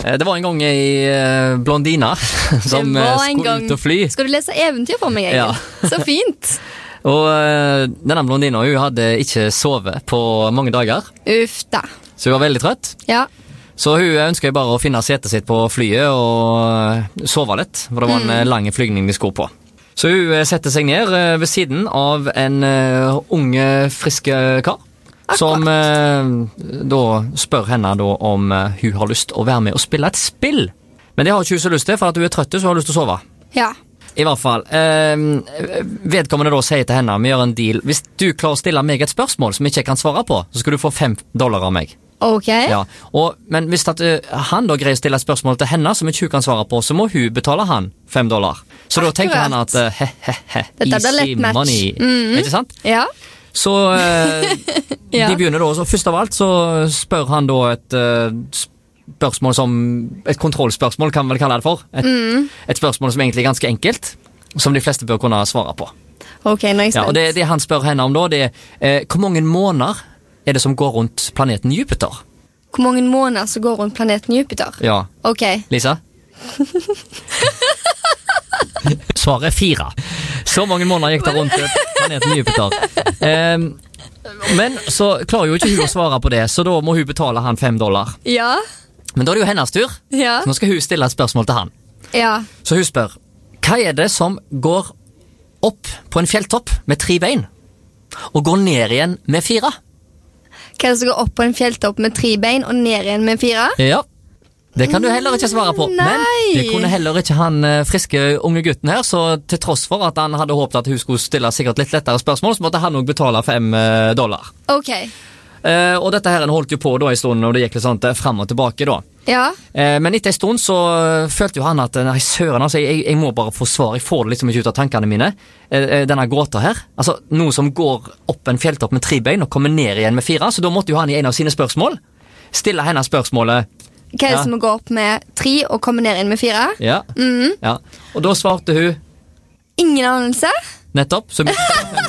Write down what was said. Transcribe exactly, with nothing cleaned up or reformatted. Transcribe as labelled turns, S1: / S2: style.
S1: Det var en gang i Blondina som skulle gang... ut og fly.
S2: Skal du lese eventyr for meg, Egil? Ja. Så fint.
S1: Og denne Blondina, hun hadde ikke sovet på mange dager.
S2: Uff da.
S1: Så hun var veldig trøtt.
S2: Ja.
S1: Så hun ønsket bare å finne setet sitt på flyet og sove litt, for det var en mm. lang flygning de skulle på. Så hun setter seg ned ved siden av en unge, friske kar. Akkurat. Som eh, da spør henne da om eh, hun har lyst å være med og spille et spill. Men det har ikke hun så lyst til, for at hun er trøtt, så hun har lyst til å sove.
S2: Ja.
S1: I hvert fall. Eh, vedkommende da sier til henne, vi gjør en deal. Hvis du klarer å stille meg et spørsmål som jeg ikke kan svare på, så skal du få fem dollar av meg.
S2: Ok.
S1: Ja. Og, men hvis at, uh, han da greier å stille et spørsmål til henne som ikke hun kan svare på, så må hun betale han fem dollar. Så Akkurat. Da tenker han at uh, he, he, he, easy money. Mm-hmm. Ikke sant?
S2: Ja.
S1: Så eh, ja. de begynner da, så først av alt så spør han da et uh, spørsmål som, et kontrollspørsmål kan man vel kalle det for. Et, mm. et spørsmål som egentlig er ganske enkelt, som de fleste bør kunne svare på.
S2: Ok, nice.
S1: Ja, og det, det han spør henne om da, det er eh, hvor mange måneder er det som går rundt planeten Jupiter?
S2: Hvor mange måneder som går rundt planeten Jupiter?
S1: Ja.
S2: Ok.
S1: Lisa? Svaret er fire. Så mange måneder gikk det rundt planeten Jupiter. Um, men så klarer jo ikke hun å svare på det, så da må hun betale han fem dollar.
S2: Ja.
S1: Men da er det jo hennes tur.
S2: Ja.
S1: Så nå skal hun stille et spørsmål til han.
S2: Ja.
S1: Så hun spør, hva er det som går opp på en fjelltopp med tre bein og går ned igjen med fire?
S2: Hva er det som går opp på en fjelltopp med tre bein og ned igjen med fire?
S1: Ja. Det kan du heller ikke svare på.
S2: Nei.
S1: Men det kunne heller ikke han friske unge gutten her, så til tross for at han hadde håpet at hun skulle stille sikkert litt lettere spørsmål, så måtte han nok betale fem dollar.
S2: Ok.
S1: Eh, og dette her holdt jo på da i stunden, og det gikk litt sånn frem og tilbake da.
S2: Ja.
S1: Eh, men etter en stund så følte jo han at nei, søren, altså, jeg, jeg må bare få svar, jeg får det liksom ikke ut av tankene mine. Eh, denne gåta her, altså noe som går opp en fjelltopp med tre bein og kommer ned igjen med fire, så da måtte jo han i en av sine spørsmål stille henne spørsmålet.
S2: Hva er det ja. som går opp med tre og kommer ned inn med fire?
S1: Ja.
S2: Mm.
S1: ja. Og da svarte hun
S2: ingen anelse.
S1: Nettopp, så fem